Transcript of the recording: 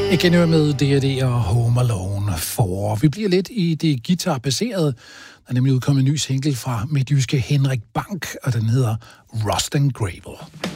Igen med D&D og Home Alone 4. Vi bliver lidt i det guitarbaserede. Der er nemlig udkommet en ny single fra midtjyske Henrik Bank, og den hedder Rust and Gravel.